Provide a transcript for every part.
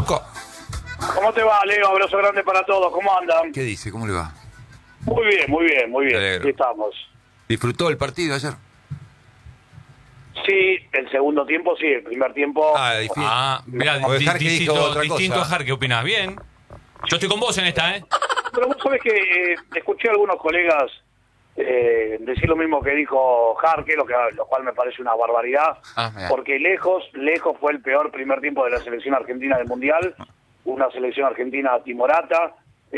Turco. ¿Cómo te va, Leo? Abrazo grande para todos. ¿Cómo andan? ¿Qué dice? ¿Cómo le va? Muy bien, muy bien, muy bien. Alegro. Aquí estamos. ¿Disfrutó el partido ayer? Sí, el segundo tiempo sí, el primer tiempo... Difícil. Mirá, Porque Jarque dijo otra distinto cosa. a Jarque, ¿qué opinás? Bien. Yo estoy con vos en esta, ¿eh? Pero vos sabés que escuché a algunos colegas decir lo mismo que dijo Jarque, lo cual me parece una barbaridad, Mirá. porque lejos fue el peor primer tiempo de la selección argentina del Mundial, una selección argentina timorata,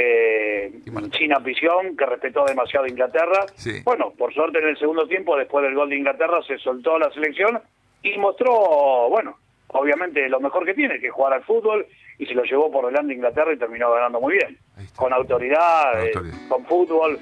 sin ambición, que respetó demasiado a Inglaterra. Sí. Bueno, por suerte en el segundo tiempo, después del gol de Inglaterra, se soltó la selección y mostró, bueno, obviamente lo mejor que tiene, que es jugar al fútbol, y se lo llevó por delante Inglaterra y terminó ganando muy bien. Ahí está. Con autoridad, Con autoridad. con fútbol.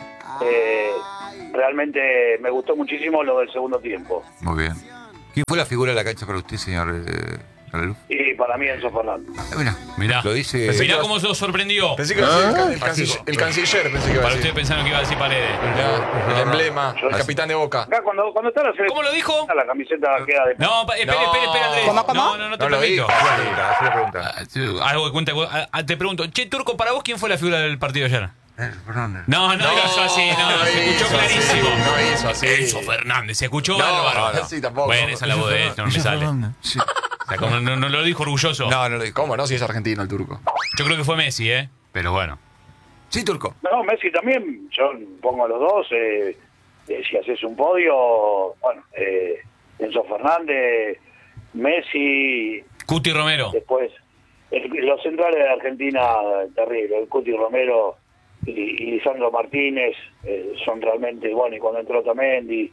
Realmente me gustó muchísimo lo del segundo tiempo. Muy bien. ¿Quién fue la figura de la cancha para usted, señor Araluz? Y para mí Enzo Fernández. Mirá. Lo dice... Mirá cómo se lo sorprendió. Pensé que iba a decir el canciller, pensé que iba a Para decir. ustedes pensaron que iba a decir Paredes. El emblema, Yo- el capitán de Boca. Acá cuando está la selección, ¿Cómo lo dijo? la camiseta queda de... No, espera, Andrés. ¿Cómo? No te No lo permito. dijo. Hace la pregunta. Algo que cuenta. Te pregunto, che, Turco, para vos, ¿quién fue la figura del partido ayer? Fernández. No hizo así, se escuchó hizo así, clarísimo. no hizo así. Enzo Fernández, se escuchó No, bárbaro. no, sí, tampoco. Bueno, esa es la voz de él, no me sale. Sí. O sea, como no lo dijo orgulloso. No lo dijo. ¿Cómo no? Si es argentino el turco. Yo creo que fue Messi, pero bueno. Sí, Turco. No, Messi también, yo pongo a los dos, si haces un podio, bueno, Enzo Fernández, Messi, Cuti Romero. después los centrales de Argentina, terrible, el Cuti Romero y Lisandro Martínez son realmente, bueno, y cuando entró Otamendi,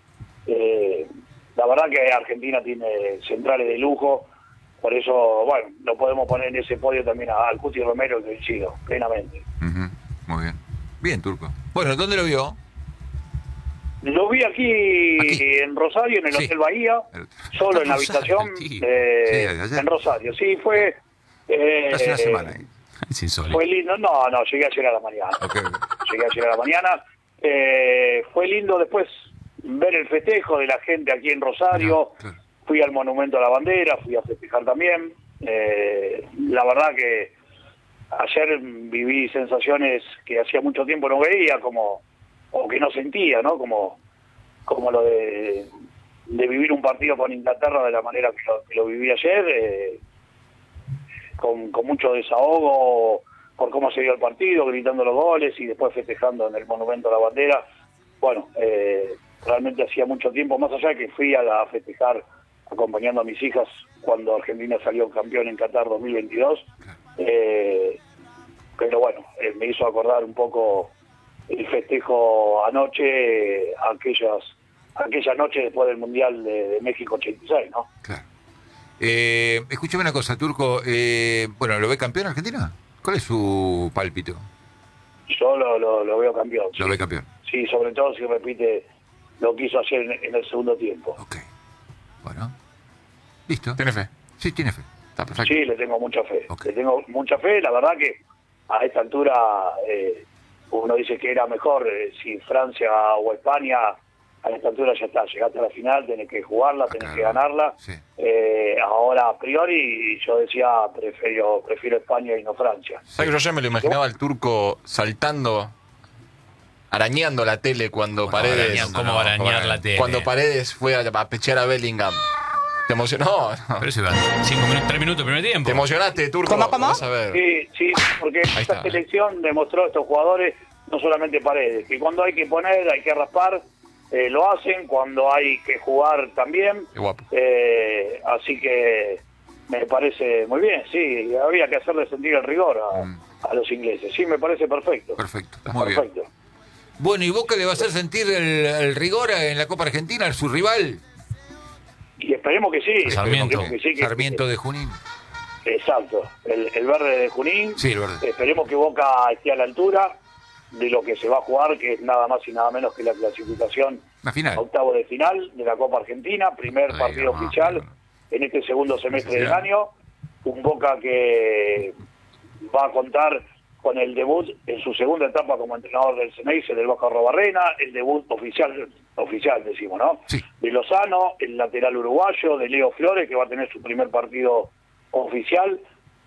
la verdad que Argentina tiene centrales de lujo, por eso, bueno, lo podemos poner en ese podio también al Cuti Romero, que coincido plenamente. Ujú. Muy bien. Bien, Turco. Bueno, ¿dónde lo vio? Lo vi aquí en Rosario, en el Sí. Hotel Bahía, solo en la habitación, Sí, ayer. en Rosario. Sí, fue... Hace una semana. Es insólito. Fue lindo, no, llegué ayer a la mañana. Ok. Llegué ayer a la mañana. Fue lindo después ver el festejo de la gente aquí en Rosario. Claro. Fui al Monumento a la Bandera, fui a festejar también. La verdad que ayer viví sensaciones que hacía mucho tiempo no veía, o que no sentía, ¿no? Como lo de vivir un partido con Inglaterra de la manera que lo viví ayer, con mucho desahogo por cómo se dio el partido, gritando los goles y después festejando en el Monumento a la Bandera. Bueno, realmente hacía mucho tiempo, más allá de que fui a festejar acompañando a mis hijas cuando Argentina salió campeón en Qatar 2022, pero bueno, me hizo acordar un poco el festejo anoche, aquella noche después del Mundial de México 86, ¿no? Claro. Escúchame una cosa, Turco. Bueno, ¿lo ve campeón Argentina? ¿Cuál es su pálpito? Yo lo veo campeón. Lo sí. ve campeón. Sí, sobre todo si repite lo que hizo ayer en el segundo tiempo. Ok. Bueno. Listo. ¿Tiene fe? Sí, tiene fe. Está perfecto. Sí, le tengo mucha fe. Ok. Le tengo mucha fe. La verdad que a esta altura uno dice que era mejor si Francia o España. A esta altura ya está, llegaste a la final, tenés que jugarla, tenés Claro. que ganarla. Sí. Ahora, a priori, yo decía, prefiero España y no Francia. ¿Sabes que yo ayer me lo imaginaba al turco saltando, arañando la tele cuando Paredes... ¿Cómo va a arañar la tele? Cuando Paredes fue a pechear a Bellingham. ¿Te emocionó? No. Pero eso iba 5 minutos, 3 minutos, primer tiempo. ¿Te emocionaste, turco? ¿Cómo? Vas a ver. Sí, porque Ahí esta está. selección demostró a estos jugadores, no solamente Paredes, que cuando hay que poner, hay que raspar, lo hacen, cuando hay que jugar también. Qué guapo. Así que me parece muy bien, sí, había que hacerle sentir el rigor a los ingleses. Sí, me parece perfecto. Perfecto. Muy bien. Perfecto. Bueno, ¿y Boca le va a hacer sentir el rigor en la Copa Argentina a su rival? Y esperemos que sí. Sarmiento. Esperemos que sí, que- Sarmiento de Junín. Exacto, el verde de Junín. Sí, el verde. Esperemos que Boca esté a la altura de lo que se va a jugar, que es nada más y nada menos que la clasificación La final. a octavo de final de la Copa Argentina, primer Ay, partido no, oficial no. en este segundo semestre del Necesidad. año. Un Boca que va a contar con el debut en su segunda etapa como entrenador del Ceneice, del Boca Robarrena, el debut oficial decimos, ¿no? Sí. De Lozano, el lateral uruguayo, de Leo Flores, que va a tener su primer partido oficial,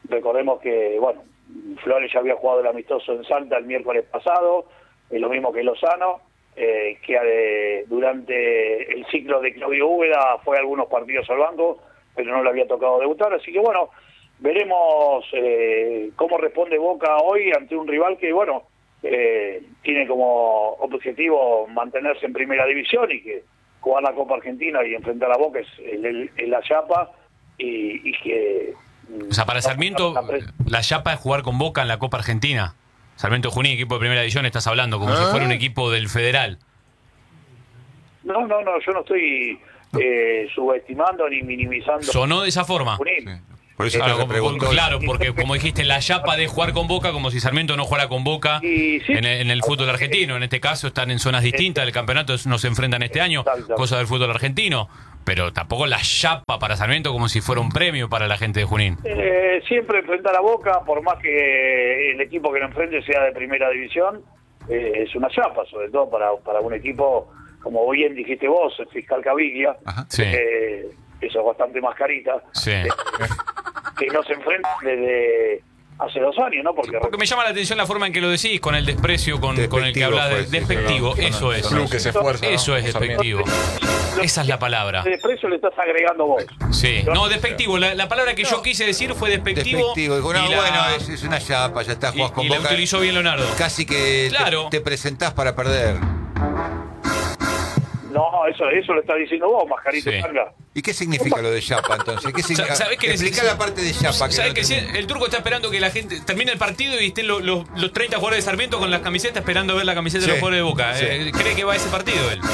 Recordemos que, bueno, Flores ya había jugado el amistoso en Salta el miércoles pasado, lo mismo que Lozano, que durante el ciclo de Claudio Úbeda fue a algunos partidos al banco, pero no le había tocado debutar, así que bueno, veremos cómo responde Boca hoy ante un rival que, bueno, tiene como objetivo mantenerse en primera división y que jugar la Copa Argentina y enfrentar a Boca es la chapa y que... O sea, para Sarmiento, la chapa es jugar con Boca en la Copa Argentina. Sarmiento de Junín, equipo de primera división, estás hablando como si fuera un equipo del Federal. No, yo no estoy subestimando ni minimizando. Sonó de esa forma. Junín. Sí. Por eso Claro, te pregunto. claro, porque como dijiste, la chapa de jugar con Boca, como si Sarmiento no jugara con Boca Y sí. en el fútbol argentino. En este caso están en zonas distintas del campeonato, no se enfrentan este año, Exacto. cosa del fútbol argentino. Pero tampoco la chapa para Sarmiento como si fuera un premio para la gente de Junín. Siempre enfrentar a Boca, por más que el equipo que lo enfrente sea de primera división, es una chapa, sobre todo para un equipo, como bien dijiste vos, el Fiscal Caviglia, Ajá. Sí. eso es bastante más carita, Sí. que no se enfrentan desde hace 2 años, ¿no? Porque Porque me llama la atención la forma en que lo decís, con el desprecio con el que Despectivo hablas de fue, sí, despectivo. sí, Eso es. Club que se esfuerza. Eso ¿no? es despectivo. Esa es la palabra. de desprecio le estás agregando vos. Sí. No, despectivo. La palabra que yo quise decir fue despectivo. Despectivo. Digo, no, y la- bueno, es una chapa, ya está, jugás con y la Boca. utilizó bien Leonardo. Casi que Claro. te presentás para perder. No, eso lo estás diciendo vos, Mascarito Sí. Tanga. ¿Y qué significa lo de chapa entonces? ¿Qué significa? ¿Sabés qué Explica necesita? la parte de chapa. ¿Sabes no que si entendí. el turco está esperando que la gente termine el partido y estén los 30 jugadores de Sarmiento con las camisetas esperando ver la camiseta Sí, de los jugadores de Boca? sí. ¿Cree que va a ese partido él?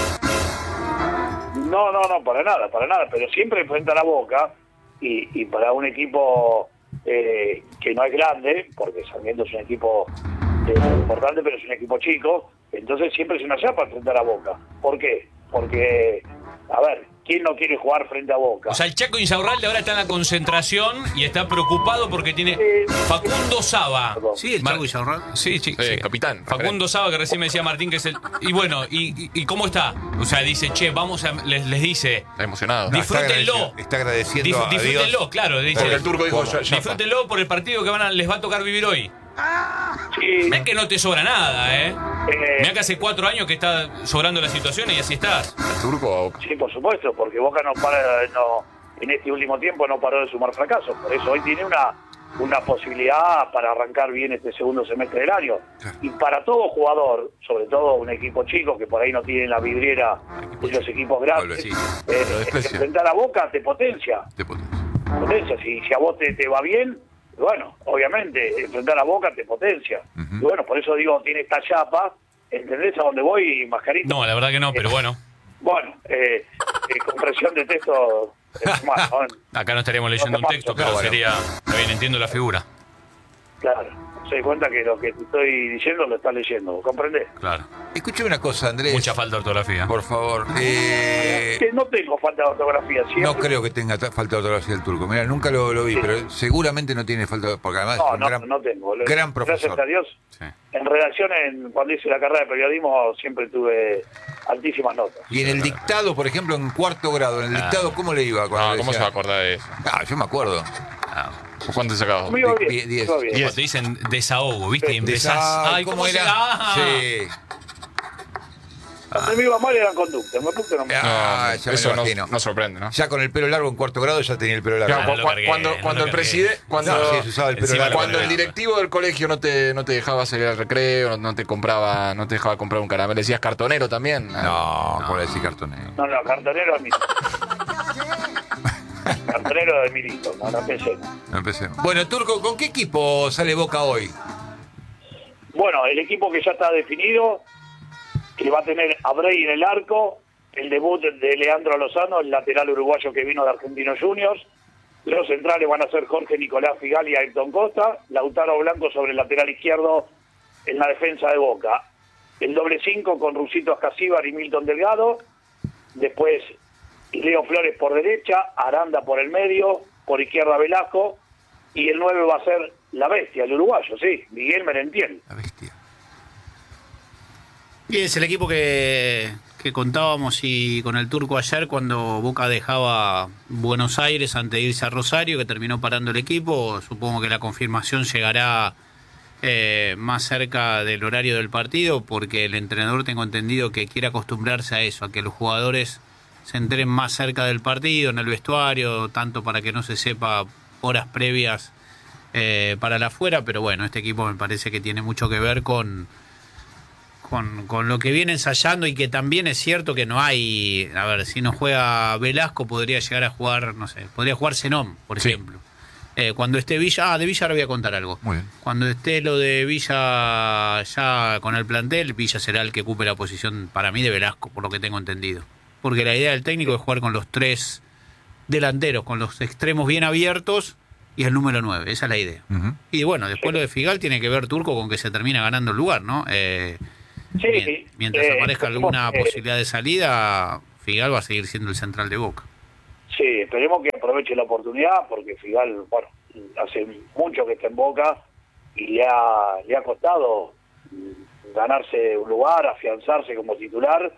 No, para nada, pero siempre enfrentar a Boca y para un equipo que no es grande, porque Sarmiento es un equipo importante, pero es un equipo chico, entonces siempre es una chapa enfrentar a Boca. ¿Por qué? Porque, a ver, ¿quién no quiere jugar frente a Boca? O sea, el Chaco Insaurralde ahora está en la concentración y está preocupado porque tiene Facundo Saba. Sí, el Chaco Villarreal. Sí, sí, Sí, capitán. Facundo Saba, que recién me decía Martín que es el... Y bueno, ¿y cómo está? O sea, dice, che, vamos a... Les dice... Está emocionado. No, disfrútenlo. Está agradeciendo a Disfrútenlo, Dios. claro. Dice, Porque el turco dijo ya. disfrútenlo por el partido que les va a tocar vivir hoy. Sí, Mirá que no te sobra nada, ¿eh? Mirá que hace 4 años que está sobrando la situación y así estás. ¿El turco o Boca? sí, por supuesto, porque Boca en este último tiempo no paró de sumar fracasos, por eso hoy tiene una posibilidad para arrancar bien este segundo semestre del año. Y para todo jugador, sobre todo un equipo chico que por ahí no tiene la vidriera de los equipos grandes, Sí, lo desprecia. enfrentar a Boca te potencia. Te pones. Si a vos te va bien, bueno, obviamente, enfrentar a Boca te potencia. Ujú. Y bueno, por eso digo, tiene esta chapa, ¿entendés a dónde voy, Mascarito? No, la verdad que no, pero bueno. Bueno, con presión de texto, bueno, Acá no estaríamos leyendo un texto, pero bueno. sería... Está bien, entiendo la figura. claro. Se da cuenta que lo que te estoy diciendo lo estás leyendo, ¿comprendés? Claro. Escúchame una cosa, Andrés. Mucha falta de ortografía. Por favor. Que no tengo falta de ortografía, siempre. No creo que tenga falta de ortografía el turco. Mira, nunca lo vi, pero seguramente no tiene falta de... Porque además es un No tengo. gran profesor. Gracias a Dios. Sí. En redacción, cuando hice la carrera de periodismo, siempre tuve altísimas notas. Y en el dictado, por ejemplo, en 4º grado, en el dictado, ¿cómo le iba? cuando No, ¿cómo decía? se va a acordar de eso? Ah, yo me acuerdo. ¿Cuánto sacabas? Me iba de- bien, 10. me iba bien. Cuando te dicen desahogo, ¿viste? Y empezás... Ay, ¿cómo se- era? Ah. Sí. Cuando me iba mal era en conducta, me puse no me... Ah, ya me eso lo no, imagino. no sorprende, ¿no? Ya con el pelo largo en 4º grado ya tenía el pelo largo. Claro, no lo cargué, cuando no cuando lo el cargué. presidente, cuando, No, sí, se usaba el pelo Encima largo. cuando el largo. directivo del colegio no te dejaba salir al recreo, no te dejaba comprar un caramelo, decías cartonero también. No, por decir cartonero. No, cartonero es mi... cartonero de Milito, no pensemos. No empecemos. Bueno, Turco, ¿con qué equipo sale Boca hoy? Bueno, el equipo que ya está definido, que va a tener a Brey en el arco, el debut de Leandro Lozano, el lateral uruguayo que vino de Argentinos Juniors. Los centrales van a ser Jorge Nicolás Figal y Ayrton Costa. Lautaro Blanco sobre el lateral izquierdo en la defensa de Boca. El doble 5 con Rusito Ascasíbar y Milton Delgado. Después Leo Flores por derecha, Aranda por el medio, por izquierda Velasco. Y el 9 va a ser la bestia, el uruguayo, sí, Miguel Merentiel. La bestia. Y es el equipo que que contábamos y con el Turco ayer cuando Boca dejaba Buenos Aires antes de irse a Rosario, que terminó parando el equipo. Supongo que la confirmación llegará más cerca del horario del partido, porque el entrenador, tengo entendido, que quiere acostumbrarse a eso, a que los jugadores se enteren más cerca del partido, en el vestuario, tanto para que no se sepa horas previas para la afuera. Pero bueno, este equipo me parece que tiene mucho que ver con lo que viene ensayando, y que también es cierto que no hay, a ver, si no juega Velasco podría llegar a jugar, no sé, podría jugar Zenón, por ejemplo. Cuando esté Villa, de Villa ahora voy a contar algo. Muy bien. Cuando esté lo de Villa ya con el plantel, Villa será el que ocupe la posición para mí de Velasco, por lo que tengo entendido. Porque la idea del técnico es jugar con los 3 delanteros, con los extremos bien abiertos y el número 9, esa es la idea. Ujú. Y bueno, después lo de Figal tiene que ver, Turco, con que se termina ganando el lugar, ¿no? Mientras aparezca alguna posibilidad de salida, Figal va a seguir siendo el central de Boca. Sí, esperemos que aproveche la oportunidad, porque Figal, bueno, hace mucho que está en Boca y le ha costado ganarse un lugar, afianzarse como titular.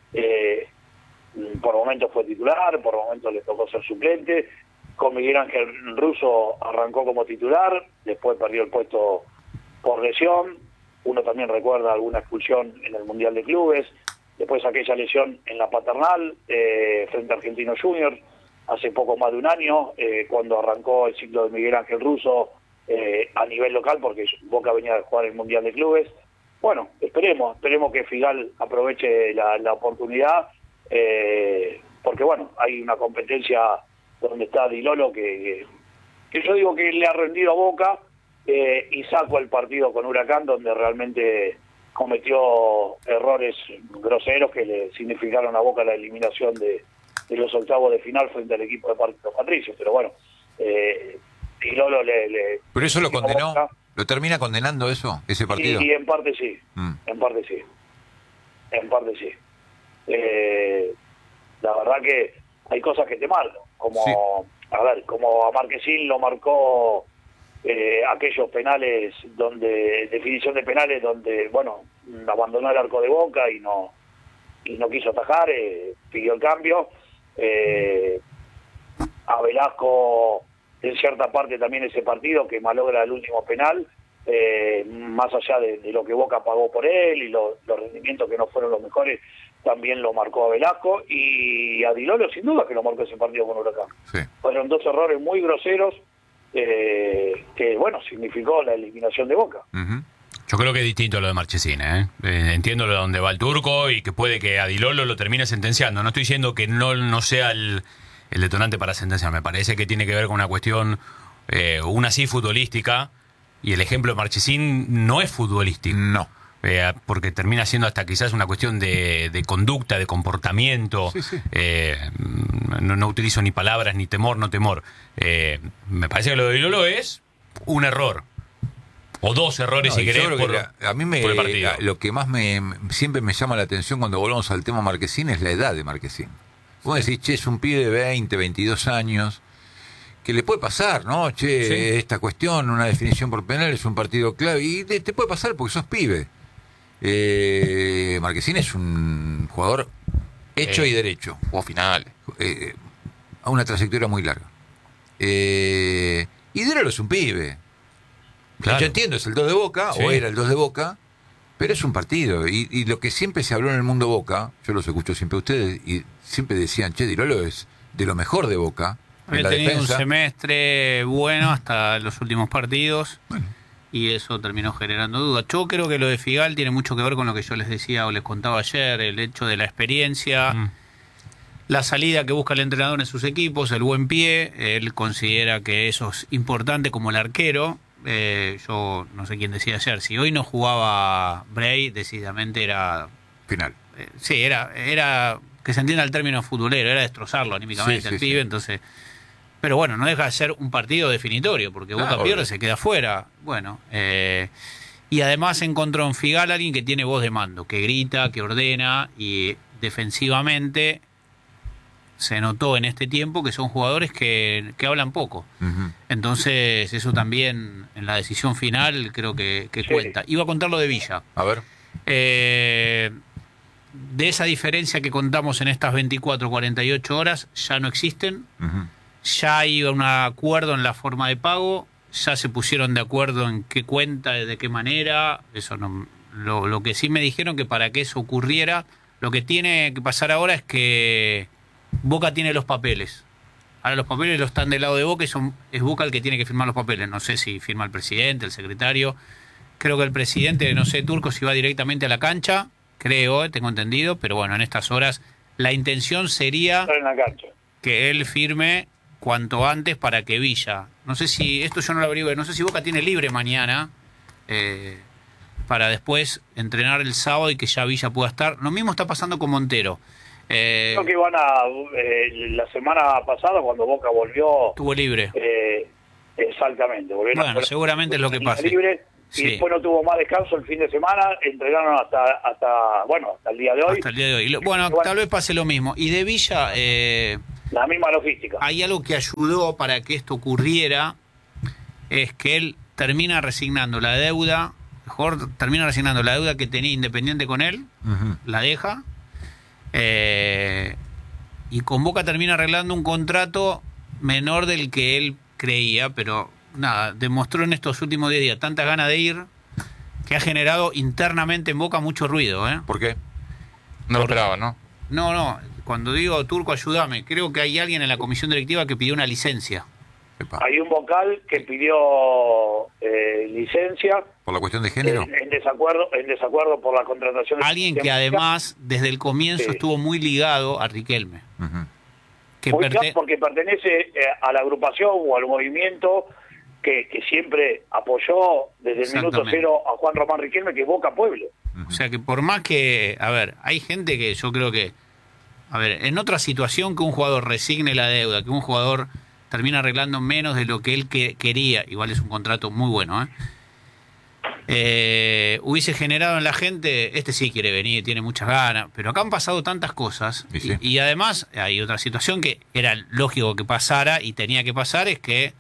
Por momentos fue titular, por momentos le tocó ser suplente. Con Miguel Ángel Russo arrancó como titular, después perdió el puesto por lesión. Uno también recuerda alguna expulsión en el Mundial de Clubes, después aquella lesión en la Paternal frente a Argentinos Juniors hace poco más de un año, cuando arrancó el ciclo de Miguel Ángel Russo a nivel local, porque Boca venía de jugar el Mundial de Clubes. Bueno, esperemos que Figal aproveche la oportunidad, porque bueno, hay una competencia donde está Di Lolo que yo digo que le ha rendido a Boca, y sacó el partido con Huracán, donde realmente cometió errores groseros que le significaron a Boca la eliminación de los octavos de final frente al equipo de los Patricios. Pero bueno, Di Lolo ¿Pero eso lo condenó? ¿Lo termina condenando eso, ese partido? Y en parte sí, en parte sí. La verdad que hay cosas que te marcan, como, sí. A ver, como a Marquesín lo marcó aquellos penales, definición de penales donde, bueno, abandonó el arco de Boca y no quiso atajar, pidió el cambio. A Velasco, en cierta parte también ese partido que malogra el último penal, más allá de lo que Boca pagó por él y los rendimientos que no fueron los mejores, también lo marcó a Velasco, y a Di Lolo sin duda que lo marcó ese partido con Huracán. Sí. Fueron 2 errores muy groseros que, bueno, significó la eliminación de Boca. Uh-huh. Yo creo que es distinto a lo de Marchesín, ¿eh? Entiendo de dónde va el Turco y que puede que a Di Lolo lo termine sentenciando. No estoy diciendo que no sea el detonante para sentenciar. Me parece que tiene que ver con una cuestión, una sí futbolística, y el ejemplo de Marchesín no es futbolístico. No. Porque termina siendo hasta quizás una cuestión de conducta, de comportamiento. Sí, sí. No utilizo ni palabras, ni temor, no temor. Me parece que lo de Di Lolo es un error. O 2 errores, si querés, a mí por el partido. Lo que más siempre me llama la atención cuando volvemos al tema Marquesín es la edad de Marquesín. Vos decís, che, es un pibe de 20, 22 años, que le puede pasar, ¿no? Che, sí. Esta cuestión, una definición por penal es un partido clave, y te puede pasar porque sos pibe. Marquesín es un jugador hecho y derecho. Jugó finales. A una trayectoria muy larga. Y Di Lolo es un pibe. Claro. Yo entiendo, es el 2 de Boca, sí. O era el 2 de Boca, pero es un partido. Y lo que siempre se habló en el mundo Boca, yo los escucho siempre a ustedes, y siempre decían, che, Di Lolo es de lo mejor de Boca. Había tenido un semestre bueno hasta los últimos partidos. Bueno. Y eso terminó generando dudas. Yo creo que lo de Figal tiene mucho que ver con lo que yo les decía o les contaba ayer, el hecho de la experiencia, la salida que busca el entrenador en sus equipos, el buen pie. Él considera que eso es importante, como el arquero. Yo no sé quién decía ayer, si hoy no jugaba Bray, decididamente era... Final. Sí, era que se entienda el término futbolero, era destrozarlo anímicamente al pibe, entonces... Pero bueno, no deja de ser un partido definitorio, porque Boca pierde, se queda fuera. Bueno, y además encontró en Figal a alguien que tiene voz de mando, que grita, que ordena, y defensivamente se notó en este tiempo que son jugadores que hablan poco. Uh-huh. Entonces eso también en la decisión final creo que cuenta. Iba a contar lo de Villa. A ver. de esa diferencia que contamos en estas 24, 48 horas, ya no existen. Ya hay un acuerdo en la forma de pago, ya se pusieron de acuerdo en qué cuenta, de qué manera. Eso no, lo que sí me dijeron que para que eso ocurriera, lo que tiene que pasar ahora es que Boca tiene los papeles. Ahora los papeles los están del lado de Boca y es Boca el que tiene que firmar los papeles. No sé si firma el presidente, el secretario. Creo que el presidente, no sé, Turco, si va directamente a la cancha. Creo, tengo entendido. Pero bueno, en estas horas la intención sería Estar en la cancha. que él firme cuanto antes para que Villa... No sé si, esto yo no lo averigué, no sé si Boca tiene libre mañana para después entrenar el sábado y que ya Villa pueda estar. Lo mismo está pasando con Montero. Creo que van a... la semana pasada, cuando Boca volvió... Estuvo libre. Exactamente. Bueno, seguramente es lo que pasa. Libre, Sí. Y después no tuvo más descanso el fin de semana, entrenaron hasta el día de hoy. Hasta el día de hoy. Bueno, tal vez pase lo mismo. Y de Villa... la misma logística. Hay algo que ayudó para que esto ocurriera, es que él termina resignando la deuda, mejor termina resignando la deuda que tenía Independiente con él, la deja, y con Boca termina arreglando un contrato menor del que él creía, pero nada, demostró en estos últimos 10 días tantas ganas de ir que ha generado internamente en Boca mucho ruido. ¿Por qué? No lo esperaba, ¿no? No, cuando digo Turco, ayúdame, creo que hay alguien en la comisión directiva que pidió una licencia. Epa. Hay un vocal que pidió licencia ¿Por la cuestión de género? en desacuerdo por la contratación de Alguien que además desde el comienzo estuvo muy ligado a Riquelme. Que porque pertenece a la agrupación o al movimiento que siempre apoyó desde el minuto cero a Juan Román Riquelme, que es Boca Pueblo. O sea que por más que, a ver, hay gente que yo creo que, a ver, en otra situación que un jugador resigne la deuda, que un jugador termina arreglando menos de lo que él quería, igual es un contrato muy bueno, hubiese generado en la gente, este sí quiere venir, tiene muchas ganas, pero acá han pasado tantas cosas y además hay otra situación que era lógico que pasara y tenía que pasar, es que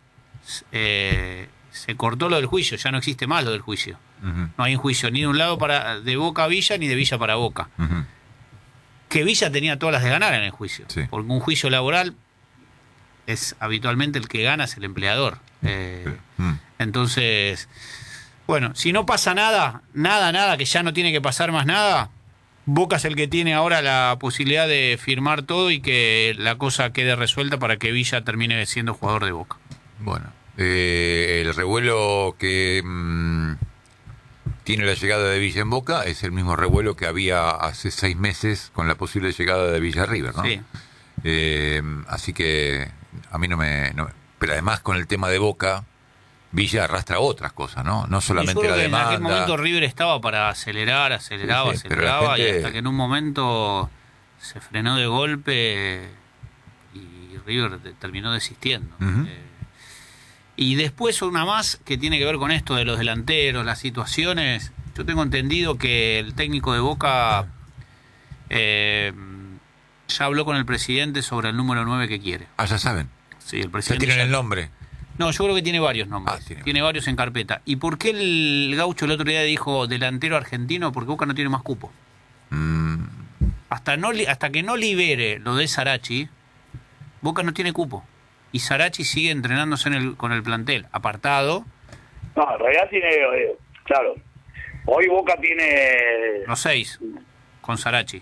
se cortó lo del juicio, ya no existe más lo del juicio. No hay un juicio ni de un lado de Boca a Villa ni de Villa para Boca. Que Villa tenía todas las de ganar en el juicio, porque un juicio laboral es habitualmente el que gana es el empleador. Entonces, bueno, si no pasa nada, que ya no tiene que pasar más nada, Boca es el que tiene ahora la posibilidad de firmar todo y que la cosa quede resuelta para que Villa termine siendo jugador de Boca. Bueno, el revuelo que tiene la llegada de Villa en Boca es el mismo revuelo que había hace 6 meses con la posible llegada de Villa River, ¿no? Sí. Así que a mí no me... Pero además con el tema de Boca, Villa arrastra otras cosas, ¿no? No solamente la demanda. En aquel momento River estaba para aceleraba, Sí, y hasta que en un momento se frenó de golpe y River terminó desistiendo. Y después una más que tiene que ver con esto de los delanteros, las situaciones. Yo tengo entendido que el técnico de Boca ya habló con el presidente sobre el número 9 que quiere. Ah, ya saben. Sí, el Ya presidente. tienen el nombre. No, yo creo que tiene varios nombres. Tiene varios en carpeta. ¿Y por qué el Gaucho el otro día dijo delantero argentino? Porque Boca no tiene más cupo. Hasta que no libere lo de Sarachi, Boca no tiene cupo. Y Sarachi sigue entrenándose con el plantel, apartado. No, en realidad tiene, claro, hoy Boca tiene... Los 6, con Sarachi.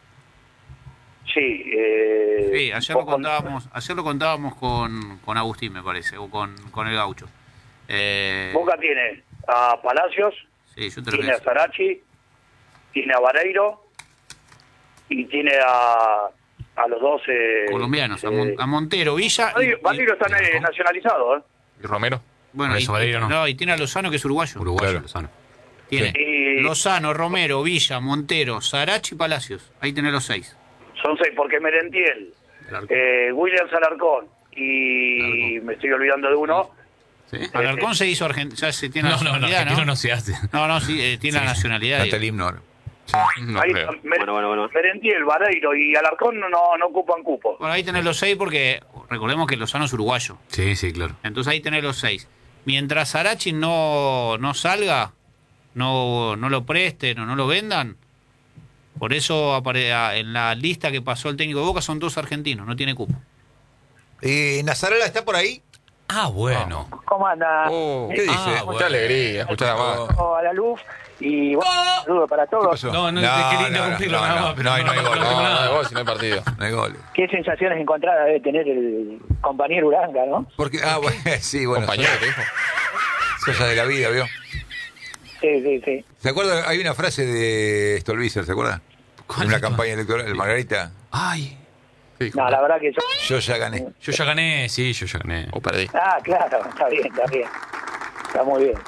Sí, Sí, ayer lo contábamos con Agustín, me parece, o con el Gaucho. Boca tiene a Palacios, Sí, yo te lo tiene a digo. Sarachi, tiene a Vareiro y tiene a los dos... Colombianos, a Montero, Villa... Vareiro está nacionalizado, ¿eh? ¿Y Romero? Bueno, Por eso Vareiro no. y tiene a Lozano, que es uruguayo. Uruguayo, Claro. Lozano. Tiene Y Lozano, Romero, Villa, Montero, Sarachi y Palacios. Ahí tenés los 6. son 6, porque Merentiel, William Alarcón y me estoy olvidando de uno. ¿Sí? Alarcón se hizo ya se tiene No, nacionalidad, argentino no se hace. No, sí, tiene la nacionalidad. Canta el himno ahora. No Ahí creo. está, Merentiel, Vareiro y Alarcón no ocupan cupo. Bueno, ahí tenés los 6 porque recordemos que Lozano es uruguayo. Sí, sí, claro. Entonces ahí tenés los 6. Mientras Sarachi no salga, no lo presten o no lo vendan, Por eso en la lista que pasó el técnico de Boca son 2 argentinos, no tiene cupo. ¿Nazarala está por ahí? Ah, bueno. ¿Cómo anda? ¿Qué dice? bueno. Qué alegría, escuchar a más. A la luz y bueno, un saludo para ¿Qué todos. pasó? No, quería interrumpirlo, nada más, pero no hay gol. no tengo No, nada. no hay gol si no hay partido. No hay gol. Qué sensaciones encontradas debe tener el compañero Uranga, ¿no? Porque, bueno, sí, bueno, Compañero, te dijo. cosas de la vida, ¿vio? Sí. ¿Se acuerda? Hay una frase de Stolbizer, ¿se acuerda? ¿Cuál En una es? campaña electoral, el Margarita. Ay, Sí, No, la verdad que Yo ya gané. yo ya gané, sí, yo ya gané. o perdí. claro, está bien. Está muy bien.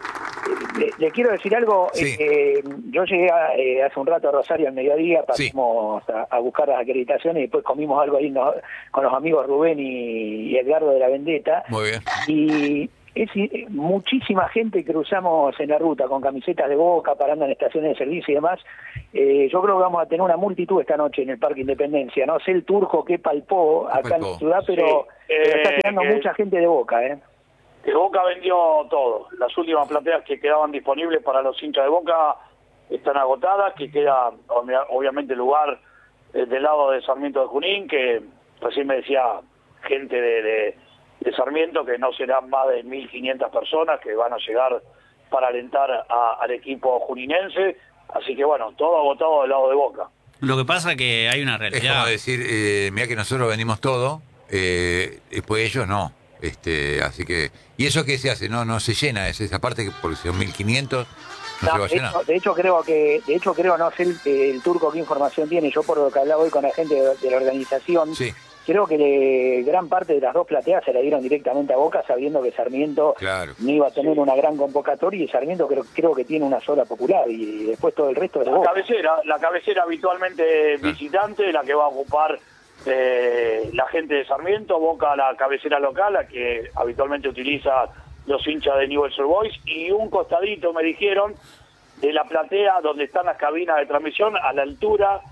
Le quiero decir algo. Sí. Yo llegué hace un rato a Rosario al mediodía, pasamos a buscar las acreditaciones y después comimos algo ahí con los amigos Rubén y Edgardo de la Vendetta. Muy bien. Y es muchísima gente cruzamos en la ruta con camisetas de Boca, parando en estaciones de servicio y demás. Yo creo que vamos a tener una multitud esta noche en el Parque Independencia. No sé el turco que palpó acá en la ciudad, pero está quedando mucha gente de Boca, Que Boca vendió todo. Las últimas plateas que quedaban disponibles para los hinchas de Boca están agotadas, que queda obviamente lugar del lado de Sarmiento de Junín, que recién me decía gente de Sarmiento que no serán más de 1.500 personas que van a llegar para alentar al equipo juninense. Así que bueno, todo agotado del lado de Boca. Lo que pasa que hay una Es realidad. como decir, mira que nosotros vendimos todo, después ellos no. Así que, ¿y eso qué se hace? No se llena, es esa parte que porque son 1.500 no se va a llenar. De hecho creo, no sé el turco qué información tiene, yo por lo que hablaba hoy con la gente de la organización, Sí. creo que gran parte de las 2 plateas se la dieron directamente a Boca, sabiendo que Sarmiento Claro. no iba a tener una gran convocatoria, y Sarmiento creo que tiene una sola popular, y después todo el resto de Boca. La cabecera habitualmente visitante, la que va a ocupar la gente de Sarmiento. Boca la cabecera local, la que habitualmente utiliza los hinchas de Newell's Old Boys, y un costadito, me dijeron, de la platea donde están las cabinas de transmisión, a la altura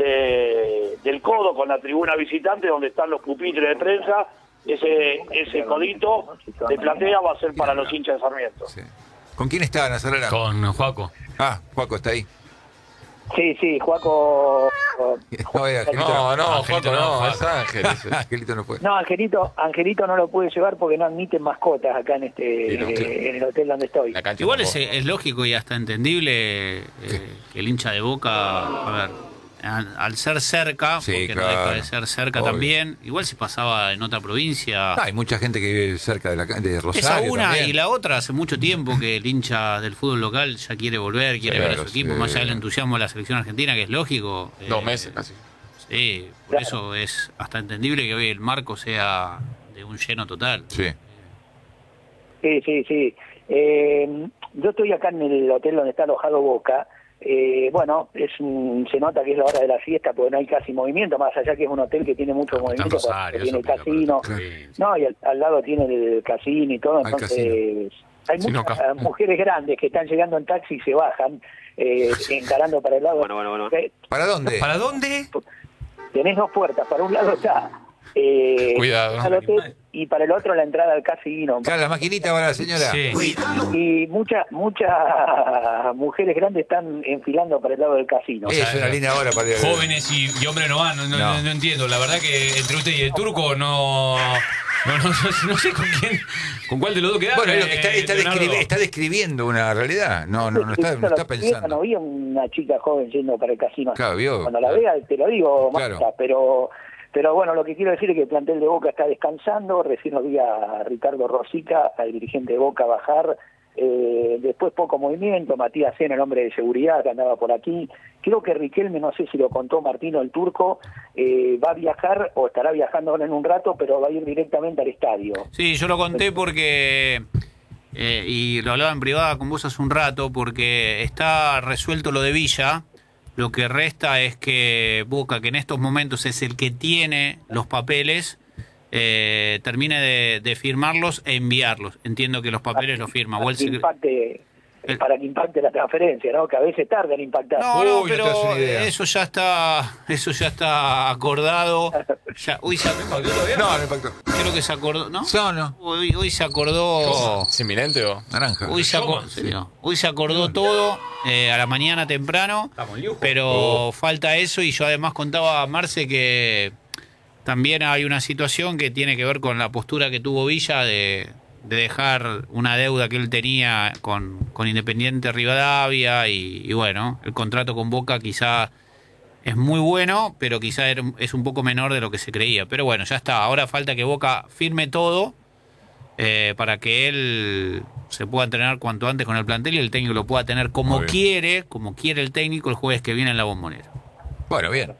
del codo con la tribuna visitante, donde están los pupitres de prensa. Ese codito de platea va a ser para los hinchas de Sarmiento. Sí. ¿Con quién está Nazarala? Con Joaco. Juaco está ahí. Sí, Juaco. No, Angelito Joaco no, es Ángel. ese. Angelito no puede. No, Angelito no lo puede llevar porque no admiten mascotas acá en en el hotel donde estoy. La cancha Igual tampoco. es lógico y hasta entendible que el hincha de Boca, a ver, al ser cerca, Sí, porque claro. no deja de ser cerca Obvio. también, igual si pasaba en otra provincia. Hay mucha gente que vive cerca de Rosario. Esa una también. y la otra, hace mucho tiempo que el hincha del fútbol local ya quiere volver, quiere ver a su Claro, equipo, sí. más allá del entusiasmo de la selección argentina, que es lógico. 2 meses casi. Sí, por eso es hasta entendible que hoy el marco sea de un lleno total. Sí. Sí. Yo estoy acá en el hotel donde está alojado Boca. Bueno, se nota que es la hora de la fiesta porque no hay casi movimiento, más allá que es un hotel que tiene mucho movimiento, Rosario, porque tiene el eso, casino, sí. no, y al lado tiene el casino y todo, Al entonces hay Sí, no, muchas mujeres grandes que están llegando en taxi y se bajan, encarando para el lado. Bueno. ¿Para dónde? ¿Para dónde? Tenés 2 puertas, para un lado está Cuidado. al hotel y para el otro la entrada al casino. Claro, la maquinita para la señora. Sí. Y muchas mujeres grandes están enfilando para el lado del casino. Es una linda hora para ir. Jóvenes y hombres no van, no entiendo. La verdad que entre usted y el turco no sé con cuál de los dos quedar. Bueno, es lo que Leonardo. está describiendo una realidad. No está pensando. No vi una chica joven yendo para el casino. Claro, vio. Cuando la vea te lo digo, Claro. Marta, pero bueno, lo que quiero decir es que el plantel de Boca está descansando. Recién lo vi a Ricardo Rosica, al dirigente de Boca, bajar. Después poco movimiento. Matías Sena, el hombre de seguridad que andaba por aquí. Creo que Riquelme, no sé si lo contó Martino el turco, va a viajar o estará viajando ahora en un rato, pero va a ir directamente al estadio. Sí, yo lo conté porque, y lo hablaba en privada con vos hace un rato, porque está resuelto lo de Villa. Lo que resta es que Boca, que en estos momentos es el que tiene los papeles, termine de firmarlos e enviarlos. Entiendo que los papeles los firma. O el para que impacte la transferencia, ¿no? Que a veces tarda en impactar. No, Uy, no pero te das una idea. eso ya está acordado. Ya, hoy se, No, no impactó. creo que se acordó, ¿no? Sono. Hoy se acordó. ¿Es inminente o? Naranja. Hoy se acordó todo a la mañana temprano, Estamos en lujo. pero falta eso. Y yo además contaba a Marce que también hay una situación que tiene que ver con la postura que tuvo Villa de dejar una deuda que él tenía con Independiente Rivadavia y bueno, el contrato con Boca quizá es muy bueno, pero quizá es un poco menor de lo que se creía. Pero bueno, ya está. Ahora falta que Boca firme todo para que él se pueda entrenar cuanto antes con el plantel y el técnico lo pueda tener como quiere el técnico el jueves que viene en la Bombonera. Bueno, bien.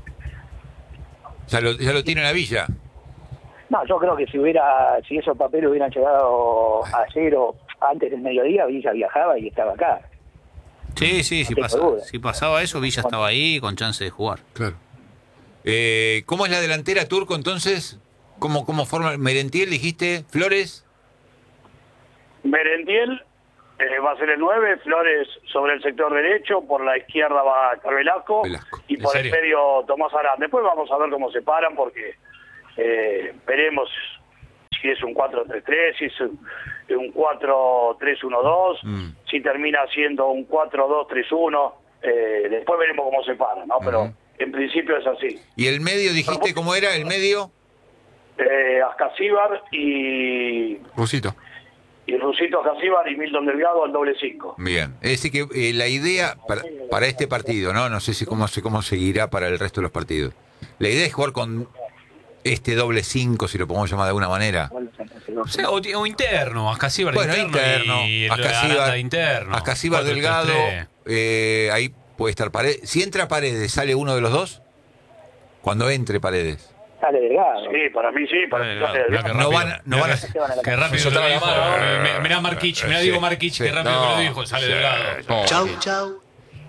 Ya lo tiene en la Villa. No, yo creo que si esos papeles hubieran llegado ayer o antes del mediodía, Villa viajaba y estaba acá. Sí, No tengo duda. si pasaba eso, Villa estaba ahí con chance de jugar. Claro. ¿Cómo es la delantera, Turco, entonces? ¿Cómo forma Merentiel, dijiste? ¿Flores? Merentiel va a ser el 9, Flores sobre el sector derecho, por la izquierda va a estar Velasco, y ¿En por el serio? medio Tomás Arán. Después vamos a ver cómo se paran, porque veremos si es un 4-3-3, si es un 4-3-1-2, si termina siendo un 4-2-3-1, después veremos cómo se paran, ¿no? Pero en principio es así. ¿Y el medio, dijiste cómo era el medio? Ascasíbar y Rusito. Rusito Ascasíbar y Milton Delgado al doble 5. Bien. Es decir, que la idea para este partido, ¿no? sé cómo seguirá para el resto de los partidos. La idea es jugar con este doble 5, si lo podemos llamar de alguna manera. O sea, o interno, Ascasíbar Bueno, interno y Aranda interno. Ascasíbar 4-3-3. Delgado, ahí puede estar Paredes. Si entra Paredes, ¿sale uno de los dos? Cuando entre Paredes. Sale Delgado. Sí, para mí sí, para mí sale Mirá Delgado. qué No rápido. van a... Se van a la Qué rápido Eso lo está dijo. la mano. Mirá Marquich, mirá Sí, Diego Marquich, sí. qué rápido que lo dijo. Sale Sí. Delgado. No, Chau, sí. chau.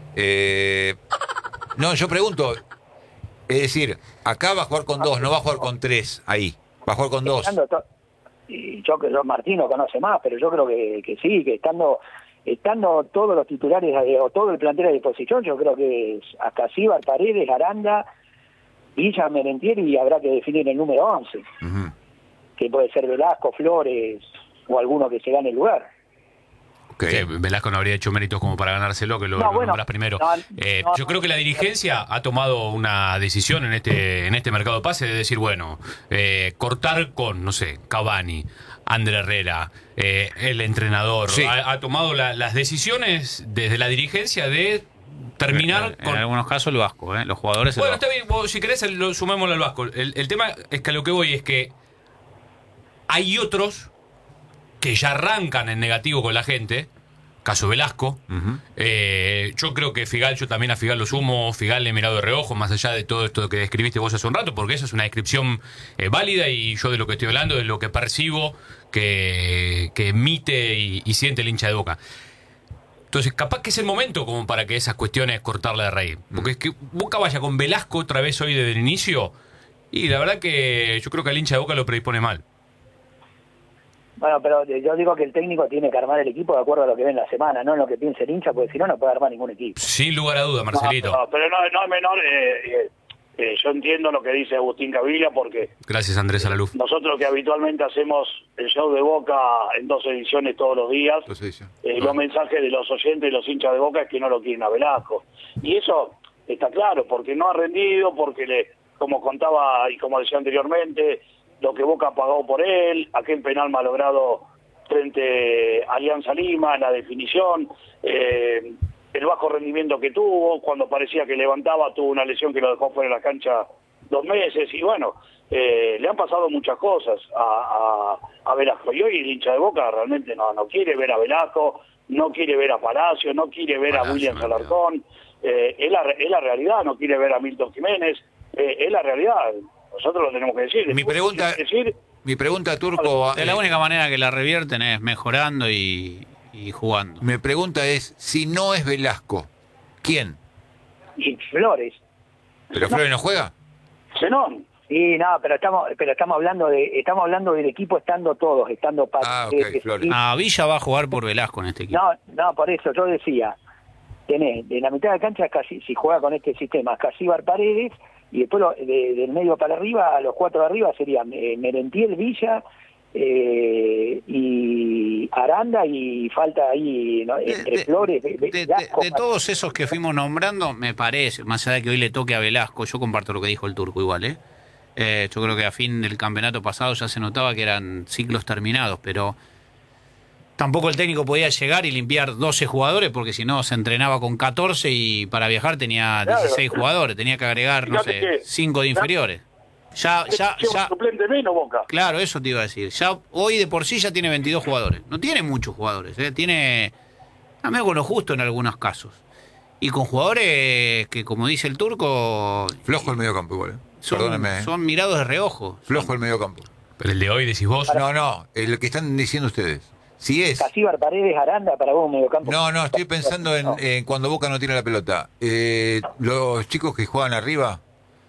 No, yo pregunto, es decir, acá va a jugar con 2, no va a jugar con 3 ahí. Va a jugar con 2. Y yo que Martín no conoce más, pero yo creo que sí, que estando todos los titulares o todo el plantel a disposición, yo creo que es Ascasíbar, Paredes, Aranda, Villa, Merentiel, y habrá que definir el número 11, que puede ser Velasco, Flores o alguno que se gane el lugar. Okay. Sí, Velasco no habría hecho méritos como para ganárselo, que lo nombrás primero. Yo creo que la dirigencia ha tomado una decisión en este mercado de pase de decir, bueno, cortar con, no sé, Cavani, Ander Herrera, el entrenador. Sí. Ha tomado las decisiones desde la dirigencia de terminar En con... algunos casos el Vasco, los jugadores el Bueno, Vasco. está bien, vos, si querés lo sumémoslo al Vasco. El tema es que a lo que voy es que hay otros que ya arrancan en negativo con la gente, caso Velasco. Yo creo que Figal, yo también a Figal lo sumo, Figal le he mirado de reojo, más allá de todo esto que describiste vos hace un rato, porque eso es una descripción válida, y yo de lo que estoy hablando es lo que percibo que emite y siente el hincha de Boca. Entonces, capaz que es el momento como para que esas cuestiones cortarla de raíz. Porque es que Boca vaya con Velasco otra vez hoy desde el inicio, y la verdad que yo creo que al hincha de Boca lo predispone mal. Bueno, pero yo digo que el técnico tiene que armar el equipo de acuerdo a lo que ve en la semana, no en lo que piense el hincha, porque si no, no puede armar ningún equipo. Sin lugar a duda, Marcelito. No, pero no es menor. Yo entiendo lo que dice Agustín Cavilla, porque Gracias, Andrés Alaluf. nosotros que habitualmente hacemos el show de Boca en 2 ediciones todos los días, los mensajes de los oyentes y los hinchas de Boca es que no lo quieren a Velasco. Y eso está claro, porque no ha rendido, porque como contaba y como decía anteriormente, lo que Boca pagó por él, aquel penal malogrado frente a Alianza Lima, la definición, el bajo rendimiento que tuvo, cuando parecía que levantaba, tuvo una lesión que lo dejó fuera de la cancha 2 meses, y bueno, le han pasado muchas cosas a Velasco, y hoy el hincha de Boca realmente no quiere ver a Velasco, no quiere ver a Palacio, no quiere ver a William Alarcón, es la realidad, no quiere ver a Milton Jiménez, es la realidad. Nosotros lo tenemos que decir. Mi pregunta, Turco... De la única manera que la revierten es mejorando y jugando. Mi pregunta es, si no es Velasco, ¿quién? Y Flores. ¿Pero Flores no juega? Zenón. Sí, no, pero estamos hablando del equipo estando todos, estando ok, Flores. Villa va a jugar por Velasco en este equipo. No, por eso yo decía, tenés de la mitad de cancha casi, si juega con este sistema, Casíbar, Paredes, y después del medio para arriba, los 4 de arriba serían Merentiel, Villa, y Aranda, y falta ahí, ¿no? Entre Flores, de todos esos que fuimos nombrando, me parece, más allá de que hoy le toque a Velasco, yo comparto lo que dijo el Turco igual, yo creo que a fin del campeonato pasado ya se notaba que eran ciclos terminados, pero tampoco el técnico podía llegar y limpiar 12 jugadores, porque si no se entrenaba con 14 y para viajar tenía 16 jugadores, tenía que agregar, no sé, 5 de inferiores. Ya suplente menos, Boca. Claro, eso te iba a decir. Ya hoy de por sí ya tiene 22 jugadores. No tiene muchos jugadores, tiene medio con lo justo en algunos casos. Y con jugadores que, como dice el Turco, Flojo el mediocampo igual. Perdónenme. Son mirados de reojo. Flojo el mediocampo. Pero el de hoy decís vos. No, el que están diciendo ustedes. Si es... Casíbar, Paredes, Aranda, para vos mediocampo. No, estoy pensando en cuando Boca no tiene la pelota. Los chicos que juegan arriba,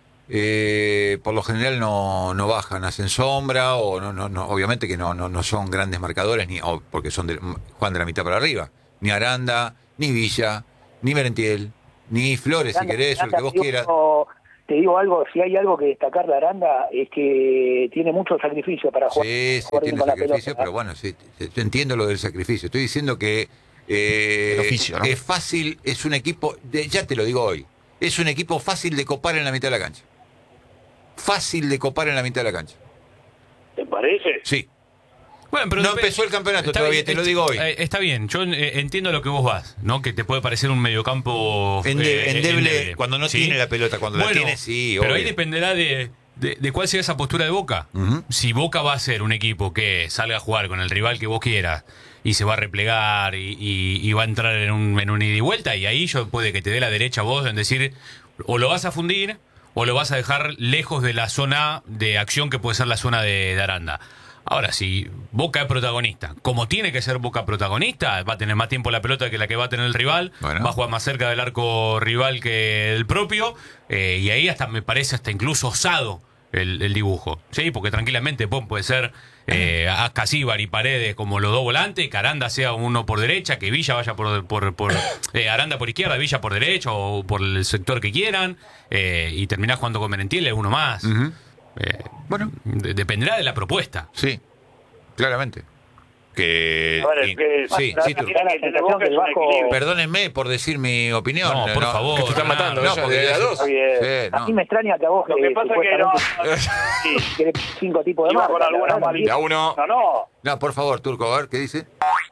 por lo general no bajan, hacen sombra, o no obviamente que no son grandes marcadores, porque juegan de la mitad para arriba. Ni Aranda, ni Villa, ni Merentiel, ni Flores, si querés, o el que vos quieras. Te digo algo, si hay algo que destacar de Aranda es que tiene mucho sacrificio para jugar. Sí, tiene sacrificio, pero bueno, sí, entiendo lo del sacrificio. Estoy diciendo que el oficio, ¿no? Es fácil, es un equipo, ya te lo digo hoy, es un equipo fácil de copar en la mitad de la cancha. Fácil de copar en la mitad de la cancha. ¿Te parece? Sí. Bueno, pero no empezó el campeonato todavía, te lo digo hoy. Está bien, yo entiendo lo que vos vas, ¿no? Que te puede parecer un mediocampo endeble cuando no tiene la pelota, cuando la tiene, sí. Pero obvio. ahí dependerá de cuál sea esa postura de Boca. Si Boca va a ser un equipo que salga a jugar con el rival que vos quieras y se va a replegar y va a entrar en un ida y vuelta, y ahí puede que te dé la derecha a vos en decir, o lo vas a fundir o lo vas a dejar lejos de la zona de acción que puede ser la zona de Aranda. Ahora, si Boca es protagonista, como tiene que ser Boca protagonista, va a tener más tiempo la pelota que la que va a tener el rival, va a jugar más cerca del arco rival que el propio, y ahí me parece hasta incluso osado el dibujo, ¿sí? Porque tranquilamente puede ser a Casíbar y Paredes como los dos volantes, que Aranda sea uno por derecha, que Villa vaya por Aranda por izquierda, Villa por derecha o por el sector que quieran, y terminás jugando con Merentiel, uno más. Bueno, dependerá de la propuesta. Sí, claramente. Perdónenme por decir mi opinión. No, por favor. Que te están matando. No, porque de a dos. A mí me extraña que a vos... Lo que pasa es que 5 tipos de marcas. De a uno. No, por favor, Turco, a ver, ¿qué dice?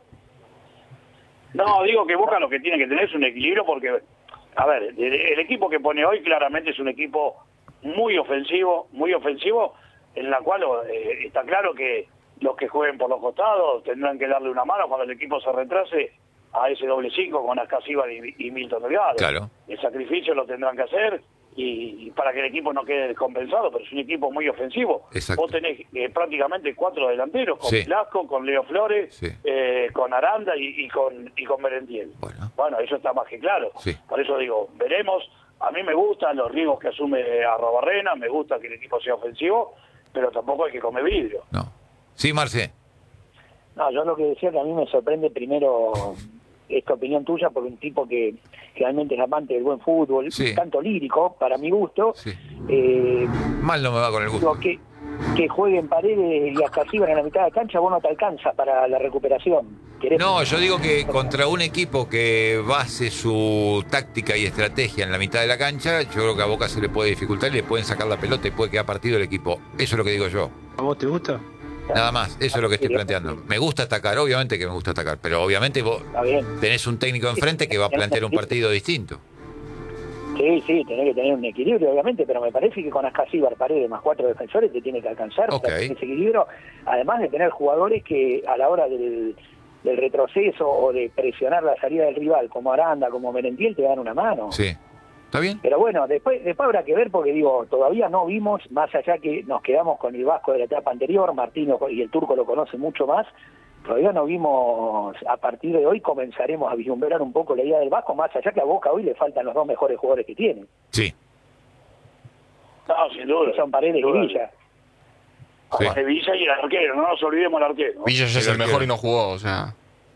No, digo que Boca lo que tiene que tener es un equilibrio porque, a ver, el equipo que pone hoy claramente es un equipo muy ofensivo, en la cual está claro que los que jueguen por los costados tendrán que darle una mano cuando el equipo se retrase a ese doble 5 con Ascasíbar y Milton Delgado. Claro. El sacrificio lo tendrán que hacer y para que el equipo no quede descompensado, pero es un equipo muy ofensivo. Exacto. Vos tenés prácticamente 4 delanteros, con Velasco, con Leo Flores, con Aranda y con Merentiel. Bueno, eso está más que claro. Por eso digo, veremos. A mí me gustan los riesgos que asume Arrobarrena, me gusta que el equipo sea ofensivo, pero tampoco hay que comer vidrio. No. Sí, Marce. No, yo lo que decía que a mí me sorprende primero esta opinión tuya, porque un tipo que realmente es amante del buen fútbol, tanto lírico, para mi gusto. Mal no me va con el gusto. Que jueguen Paredes y Ascasíbar en la mitad de cancha, vos no te alcanza para la recuperación. No, yo digo que contra un equipo que base su táctica y estrategia en la mitad de la cancha, yo creo que a Boca se le puede dificultar y le pueden sacar la pelota y puede quedar partido el equipo. Eso es lo que digo yo. ¿A vos te gusta? Nada más, eso es lo que estoy planteando. Me gusta atacar, obviamente que me gusta atacar, pero obviamente vos tenés un técnico enfrente que va a plantear un partido distinto. Sí, tenés que tener un equilibrio, obviamente, pero me parece que con Ascasíbar, Paredes más 4 defensores te tiene que alcanzar ese equilibrio, además de tener jugadores que a la hora del retroceso o de presionar la salida del rival, como Aranda, como Merentiel, te dan una mano. Sí, ¿está bien? Pero bueno, después habrá que ver, porque digo, todavía no vimos, más allá que nos quedamos con el Vasco de la etapa anterior, Martino y el Turco lo conocen mucho más, todavía no vimos, a partir de hoy comenzaremos a vislumbrar un poco la idea del Vasco, más allá que a Boca hoy le faltan los 2 mejores jugadores que tiene. Sí. No, sin duda. Que son Paredes y Villa. Sí. De Villa y el arquero, no nos olvidemos del arquero. Villa ya es el mejor y no jugó, o sea.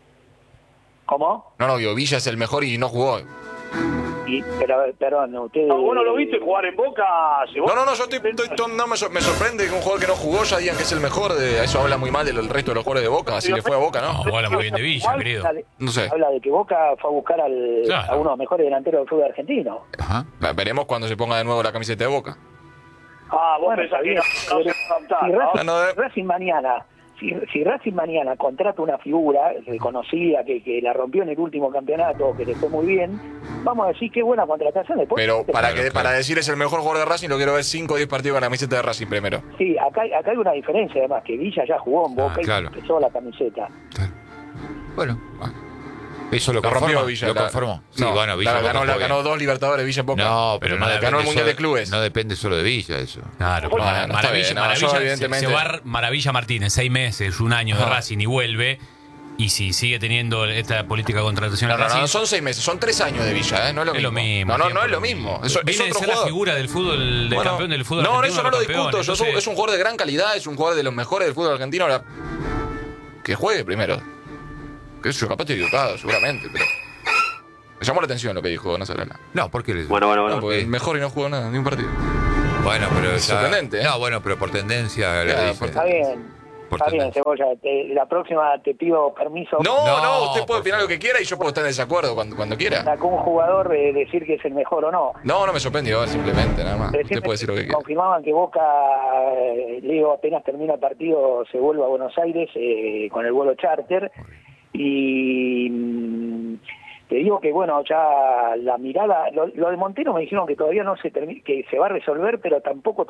¿Cómo? No, digo, Villa es el mejor y no jugó. Pero, perdón, ustedes... No, ¿vos no lo viste jugar en Boca? No, yo me sorprende que un jugador que no jugó ya digan que es el mejor. Eso habla muy mal del resto de los jugadores de Boca, así le fue a Boca, ¿no? No, habla muy bien de Villa, querido. No sé. Habla de que Boca fue a buscar a uno de los mejores delanteros del fútbol argentino. Ajá. Veremos cuando se ponga de nuevo la camiseta de Boca. Vos Bueno, pensás que bien, no se va a adaptar, ¿no? Si Racing mañana contrata una figura reconocida que la rompió en el último campeonato, que le fue muy bien, vamos a decir qué buena contratación. Después, Pero para decir es el mejor jugador de Racing, lo quiero ver 5 o 10 partidos con la camiseta de Racing primero. Sí, acá hay una diferencia además, que Villa ya jugó en Boca claro. y empezó la camiseta. Bueno, eso lo Lo rompió conformó. Villa. Lo conformó. Sí, No, bueno, Villa ganó 2 Libertadores Villa en Boca. No, pero no ganó el Mundial de Clubes. No depende solo de Villa eso. Claro, No, está Maravilla, bien, Maravilla yo evidentemente- se va Maravilla Martínez, 6 meses, un año de Racing y vuelve. Y si sigue teniendo esta política de contratación en Racing, No, son 6 meses, son 3 años de Villa, no es lo es mismo. lo mismo. No es lo mismo. Viene Es de otro ser la jugador. figura del fútbol, del campeón del fútbol No, argentino. eso no lo campeón, discuto. entonces- Es un jugador de gran calidad, es un jugador de los mejores del fútbol argentino. Ahora, que juegue primero. Que yo capaz estoy equivocado, seguramente, pero. Me llamó la atención lo que dijo Nazarena. No, ¿por qué les... Bueno. No, porque el mejor y no jugó nada, ni un partido. Bueno, pero Es ya- sorprendente, ¿eh? No, bueno, pero por tendencia le Claro, dice. por- Está bien, Por está bien, tendencia. Cebolla. La próxima te pido permiso. No, usted por puede opinar lo favor. que quiera y yo puedo estar en desacuerdo cuando quiera. Sacó un jugador de decir que es el mejor o no. No me sorprendió, simplemente, nada más. Recién Usted puede decir lo que quiera. confirmaban que Boca, Leo, apenas termina el partido, se vuelve a Buenos Aires con el vuelo charter. Y te digo que, bueno, ya la mirada, lo de Montero me dijeron que todavía no se que se va a resolver, pero tampoco